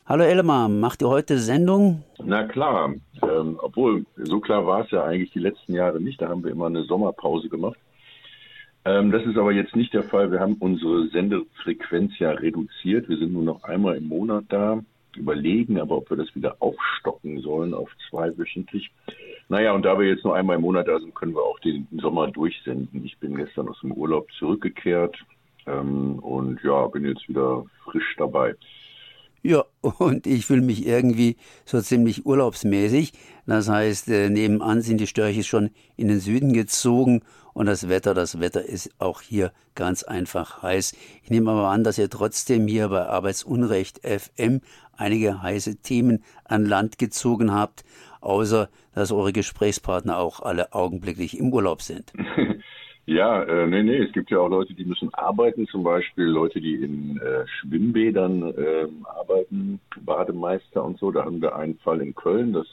Hallo Elmar, macht ihr heute Sendung? Na klar, obwohl so klar war es ja eigentlich die letzten Jahre nicht. Da haben wir immer eine Sommerpause gemacht. Das ist aber jetzt nicht der Fall. Wir haben unsere Sendefrequenz ja reduziert. Wir sind nur noch einmal im Monat da, überlegen aber, ob wir das wieder aufstocken sollen auf zweiwöchentlich. Naja, und da wir jetzt nur einmal im Monat da sind, können wir auch den Sommer durchsenden. Ich bin gestern aus dem Urlaub zurückgekehrt und ja, bin jetzt wieder frisch dabei. Ja, und ich fühle mich irgendwie so ziemlich urlaubsmäßig. Das heißt, nebenan sind die Störche schon in den Süden gezogen und das Wetter ist auch hier ganz einfach heiß. Ich nehme aber an, dass ihr trotzdem hier bei Arbeitsunrecht FM einige heiße Themen an Land gezogen habt, außer dass eure Gesprächspartner auch alle augenblicklich im Urlaub sind. Ja, nee, es gibt ja auch Leute, die müssen arbeiten, zum Beispiel Leute, die in Schwimmbädern arbeiten, Bademeister und so. Da haben wir einen Fall in Köln, dass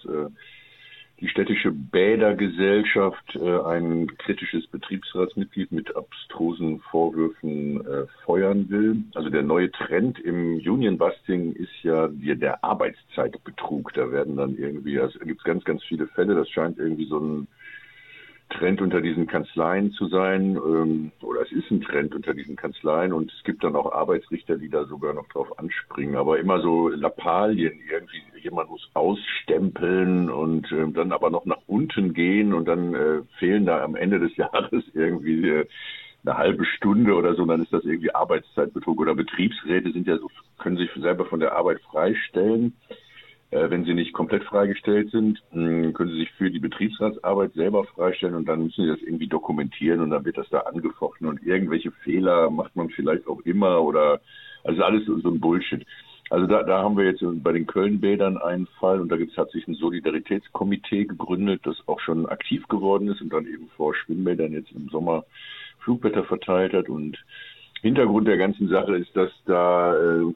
die städtische Bädergesellschaft ein kritisches Betriebsratsmitglied mit abstrusen Vorwürfen feuern will. Also der neue Trend im Union-Busting ist ja der Arbeitszeitbetrug. Da werden dann irgendwie, also gibt es ganz, ganz viele Fälle. Das scheint irgendwie so ein Trend unter diesen Kanzleien zu sein, oder es ist ein Trend unter diesen Kanzleien und es gibt dann auch Arbeitsrichter, die da sogar noch drauf anspringen, aber immer so Lappalien, irgendwie jemand muss ausstempeln und dann aber noch nach unten gehen und dann fehlen da am Ende des Jahres irgendwie eine halbe Stunde oder so, dann ist das irgendwie Arbeitszeitbetrug oder Betriebsräte sind ja so, können sich selber von der Arbeit freistellen. Wenn sie nicht komplett freigestellt sind, können sie sich für die Betriebsratsarbeit selber freistellen und dann müssen sie das irgendwie dokumentieren und dann wird das da angefochten und irgendwelche Fehler macht man vielleicht auch immer oder also alles so ein Bullshit. Also da haben wir jetzt bei den Köln-Bädern einen Fall und da hat sich ein Solidaritätskomitee gegründet, das auch schon aktiv geworden ist und dann eben vor Schwimmbädern jetzt im Sommer Flugblätter verteilt hat und Hintergrund der ganzen Sache ist, dass da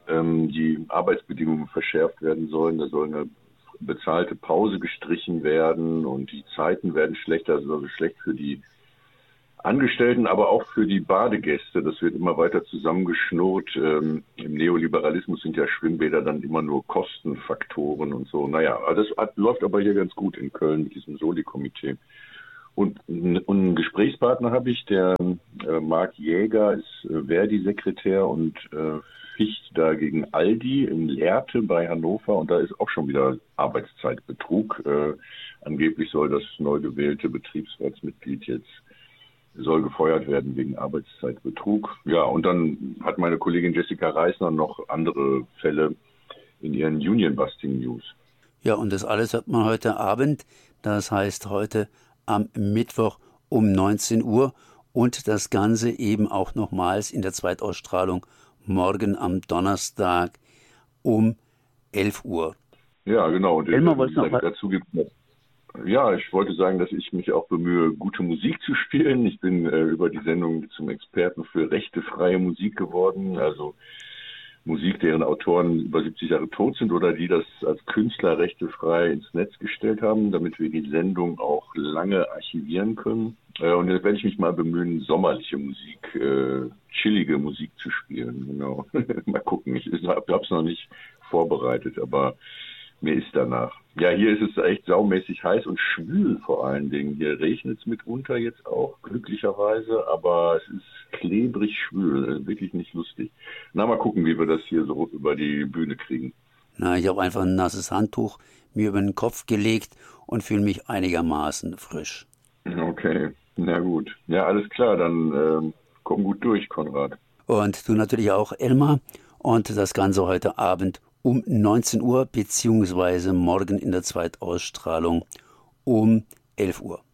die Arbeitsbedingungen verschärft werden sollen. Da soll eine bezahlte Pause gestrichen werden und die Zeiten werden schlechter, also schlecht für die Angestellten, aber auch für die Badegäste. Das wird immer weiter zusammengeschnurrt. Im Neoliberalismus sind ja Schwimmbäder dann immer nur Kostenfaktoren und so. Naja, das läuft aber hier ganz gut in Köln mit diesem Soli-Komitee. Und einen Gesprächspartner habe ich, der Marc Jäger ist Verdi-Sekretär und ficht da gegen Aldi in Lehrte bei Hannover und da ist auch schon wieder Arbeitszeitbetrug. Angeblich soll das neu gewählte Betriebsratsmitglied jetzt soll gefeuert werden wegen Arbeitszeitbetrug. Ja, und dann hat meine Kollegin Jessica Reisner noch andere Fälle in ihren Union-Busting News. Ja, und das alles hört man heute Abend, das heißt heute am Mittwoch um 19 Uhr und das Ganze eben auch nochmals in der Zweitausstrahlung morgen am Donnerstag um 11 Uhr. Ja, genau. Und Elmar, wolltest du noch dazu gibt ja, ich wollte sagen, dass ich mich auch bemühe, gute Musik zu spielen. Ich bin über die Sendung zum Experten für rechtefreie Musik geworden, also Musik, deren Autoren über 70 Jahre tot sind oder die das als Künstler rechtefrei ins Netz gestellt haben, damit wir die Sendung auch lange archivieren können. Und jetzt werde ich mich mal bemühen, sommerliche Musik, chillige Musik zu spielen. Genau. Mal gucken. Ich habe es noch nicht vorbereitet, aber mir ist danach. Ja, hier ist es echt saumäßig heiß und schwül vor allen Dingen. Hier regnet es mitunter jetzt auch, glücklicherweise, aber es ist klebrig schwül, wirklich nicht lustig. Na, mal gucken, wie wir das hier so über die Bühne kriegen. Na, ich habe einfach ein nasses Handtuch mir über den Kopf gelegt und fühle mich einigermaßen frisch. Okay, na gut. Ja, alles klar, dann komm gut durch, Konrad. Und du natürlich auch, Elmar. Und das Ganze heute Abend um 19 Uhr beziehungsweise morgen in der Zweitausstrahlung um 11 Uhr.